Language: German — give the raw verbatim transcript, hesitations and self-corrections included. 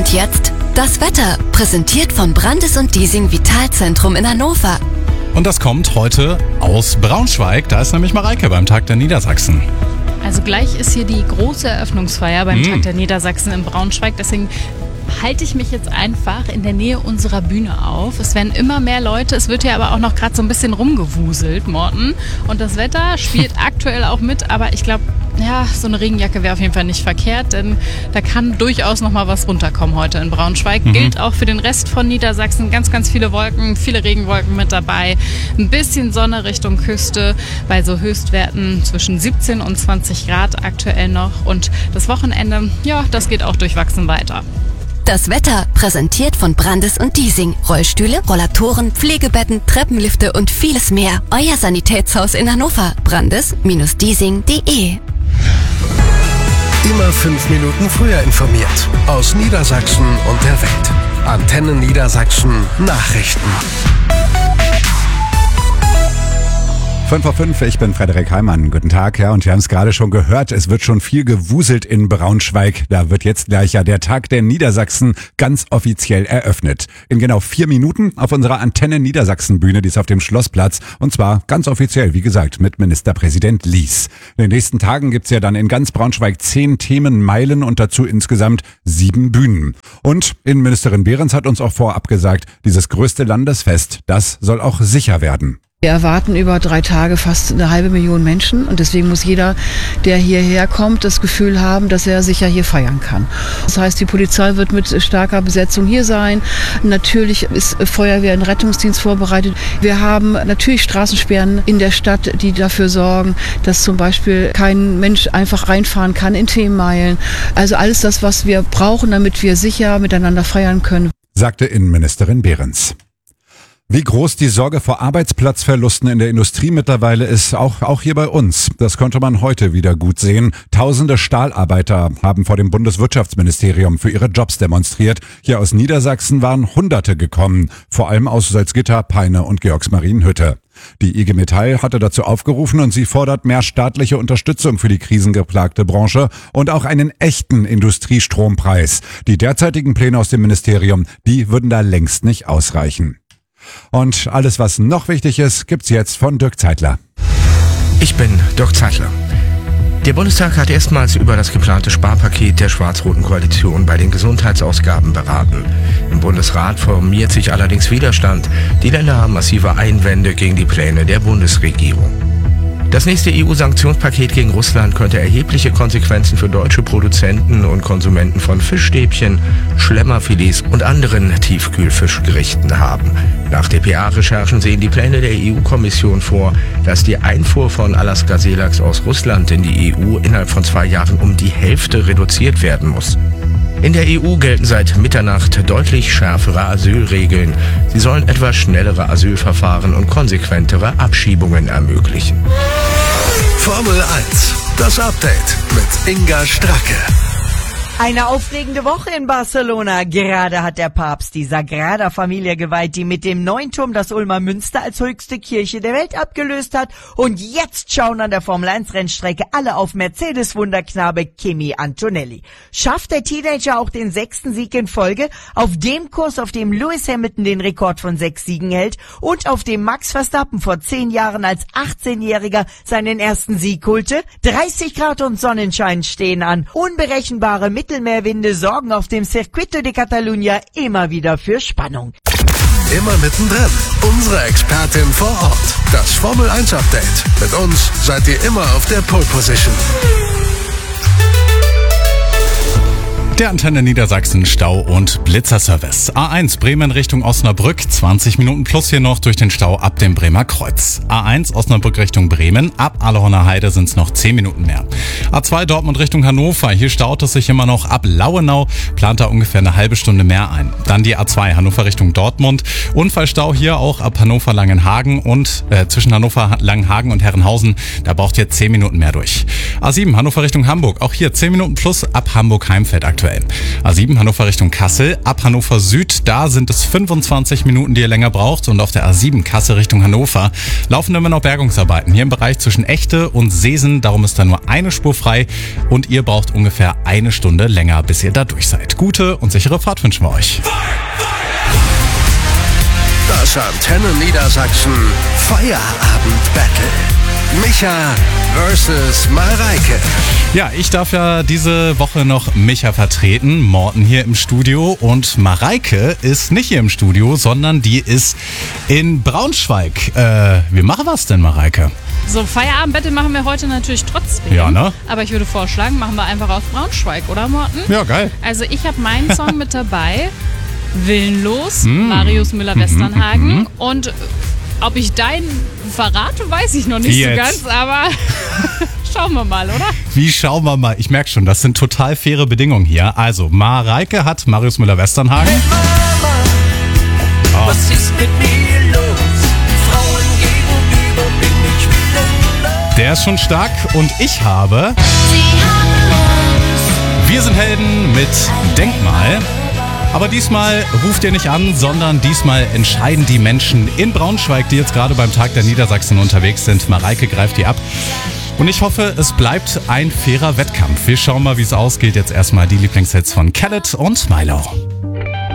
Und jetzt das Wetter, präsentiert von Brandes und Diesing Vitalzentrum in Hannover. Und das kommt heute aus Braunschweig. Da ist nämlich Mareike beim Tag der Niedersachsen. Also gleich ist hier die große Eröffnungsfeier beim Mm. Tag der Niedersachsen in Braunschweig. Deswegen halte ich mich jetzt einfach in der Nähe unserer Bühne auf. Es werden immer mehr Leute. Es wird hier aber auch noch gerade so ein bisschen rumgewuselt, Morten. Und das Wetter spielt aktuell auch mit. Aber ich glaube, ja, so eine Regenjacke wäre auf jeden Fall nicht verkehrt. Denn da kann durchaus noch mal was runterkommen heute in Braunschweig. Mhm. Gilt auch für den Rest von Niedersachsen. Ganz, ganz viele Wolken, viele Regenwolken mit dabei. Ein bisschen Sonne Richtung Küste bei so Höchstwerten zwischen siebzehn und zwanzig Grad aktuell noch. Und das Wochenende, ja, das geht auch durchwachsen weiter. Das Wetter, präsentiert von Brandes und Diesing. Rollstühle, Rollatoren, Pflegebetten, Treppenlifte und vieles mehr. Euer Sanitätshaus in Hannover. brandes Bindestrich diesing punkt de. Immer fünf Minuten früher informiert. Aus Niedersachsen und der Welt. Antenne Niedersachsen Nachrichten. fünf vor fünf, ich bin Frederik Heimann. Guten Tag, ja, und wir haben es gerade schon gehört, es wird schon viel gewuselt in Braunschweig. Da wird jetzt gleich ja der Tag der Niedersachsen ganz offiziell eröffnet. In genau vier Minuten auf unserer Antenne Niedersachsen Bühne, die ist auf dem Schlossplatz. Und zwar ganz offiziell, wie gesagt, mit Ministerpräsident Lies. In den nächsten Tagen gibt's ja dann in ganz Braunschweig zehn Themenmeilen und dazu insgesamt sieben Bühnen. Und Innenministerin Behrens hat uns auch vorab gesagt, dieses größte Landesfest, das soll auch sicher werden. Wir erwarten über drei Tage fast eine halbe Million Menschen und deswegen muss jeder, der hierher kommt, das Gefühl haben, dass er sicher hier feiern kann. Das heißt, die Polizei wird mit starker Besetzung hier sein. Natürlich ist Feuerwehr und Rettungsdienst vorbereitet. Wir haben natürlich Straßensperren in der Stadt, die dafür sorgen, dass zum Beispiel kein Mensch einfach reinfahren kann in Themenmeilen. Also alles das, was wir brauchen, damit wir sicher miteinander feiern können, sagte Innenministerin Behrens. Wie groß die Sorge vor Arbeitsplatzverlusten in der Industrie mittlerweile ist, auch, auch hier bei uns. Das konnte man heute wieder gut sehen. Tausende Stahlarbeiter haben vor dem Bundeswirtschaftsministerium für ihre Jobs demonstriert. Hier aus Niedersachsen waren Hunderte gekommen, vor allem aus Salzgitter, Peine und Georgsmarienhütte. Die I G Metall hatte dazu aufgerufen und sie fordert mehr staatliche Unterstützung für die krisengeplagte Branche und auch einen echten Industriestrompreis. Die derzeitigen Pläne aus dem Ministerium, die würden da längst nicht ausreichen. Und alles, was noch wichtig ist, gibt's jetzt von Dirk Zeitler. Ich bin Dirk Zeitler. Der Bundestag hat erstmals über das geplante Sparpaket der schwarz-roten Koalition bei den Gesundheitsausgaben beraten. Im Bundesrat formiert sich allerdings Widerstand. Die Länder haben massive Einwände gegen die Pläne der Bundesregierung. Das nächste E U-Sanktionspaket gegen Russland könnte erhebliche Konsequenzen für deutsche Produzenten und Konsumenten von Fischstäbchen, Schlemmerfilets und anderen Tiefkühlfischgerichten haben. Nach D P A-Recherchen sehen die Pläne der E U-Kommission vor, dass die Einfuhr von Alaska-Seelachs aus Russland in die E U innerhalb von zwei Jahren um die Hälfte reduziert werden muss. In der E U gelten seit Mitternacht deutlich schärfere Asylregeln. Sie sollen etwas schnellere Asylverfahren und konsequentere Abschiebungen ermöglichen. Formel eins, das Update mit Inga Stracke. Eine aufregende Woche in Barcelona. Gerade hat der Papst die Sagrada Familia geweiht, die mit dem neuen Turm das Ulmer Münster als höchste Kirche der Welt abgelöst hat. Und jetzt schauen an der Formel eins Rennstrecke alle auf Mercedes-Wunderknabe Kimi Antonelli. Schafft der Teenager auch den sechsten Sieg in Folge? Auf dem Kurs, auf dem Lewis Hamilton den Rekord von sechs Siegen hält und auf dem Max Verstappen vor zehn Jahren als achtzehnjähriger seinen ersten Sieg holte? dreißig Grad und Sonnenschein stehen an. Unberechenbare Mittelmeerwinde sorgen auf dem Circuito de Catalunya immer wieder für Spannung. Immer mittendrin. Unsere Expertin vor Ort. Das Formel eins Update. Mit uns seid ihr immer auf der Pole Position. Der Antenne Niedersachsen Stau- und Blitzerservice. A eins Bremen Richtung Osnabrück, zwanzig Minuten plus hier noch durch den Stau ab dem Bremer Kreuz. A eins Osnabrück Richtung Bremen, ab Allerhorner Heide sind es noch zehn Minuten mehr. A zwei Dortmund Richtung Hannover, hier staut es sich immer noch ab Lauenau, plant da ungefähr eine halbe Stunde mehr ein. Dann die A zwei Hannover Richtung Dortmund, Unfallstau hier auch ab Hannover Langenhagen und äh, zwischen Hannover Langenhagen und Herrenhausen, da braucht ihr zehn Minuten mehr durch. A sieben Hannover Richtung Hamburg, auch hier zehn Minuten plus ab Hamburg Heimfeld aktuell. spurfrei. A sieben Hannover Richtung Kassel. Ab Hannover Süd, da sind es fünfundzwanzig Minuten, die ihr länger braucht. Und auf der A sieben Kassel Richtung Hannover laufen immer noch Bergungsarbeiten. Hier im Bereich zwischen Echte und Seesen. Darum ist da nur eine Spur frei. Und ihr braucht ungefähr eine Stunde länger, bis ihr da durch seid. Gute und sichere Fahrt wünschen wir euch. Das Antenne Niedersachsen Feierabend-Battle. Micha versus Mareike. Ja, ich darf ja diese Woche noch Micha vertreten. Morten hier im Studio und Mareike ist nicht hier im Studio, sondern die ist in Braunschweig. Äh, wie machen wir es denn, Mareike? So, Feierabend-Battle machen wir heute natürlich trotzdem. Ja, ne? Aber ich würde vorschlagen, machen wir einfach aus Braunschweig, oder Morten? Ja, geil. Also ich habe meinen Song mit dabei. Willenlos, Mm. Marius Müller-Westernhagen. Mhm, mhm. Und ob ich deinen verrate, weiß ich noch nicht Jetzt. so ganz, aber schauen wir mal, oder? Wie schauen wir mal? Ich merke schon, das sind total faire Bedingungen hier. Also, Mareike hat Marius Müller-Westernhagen. Hey Mama, Oh. was ist mit mir los? Frauen gegenüber bin ich willenlos. Der ist schon stark. Und ich habe Wir sind Helden mit Denkmal. Aber diesmal ruft ihr nicht an, sondern diesmal entscheiden die Menschen in Braunschweig, die jetzt gerade beim Tag der Niedersachsen unterwegs sind. Mareike greift die ab. Und ich hoffe, es bleibt ein fairer Wettkampf. Wir schauen mal, wie es ausgeht. Jetzt erstmal die Lieblingshits von Khaled und Milo.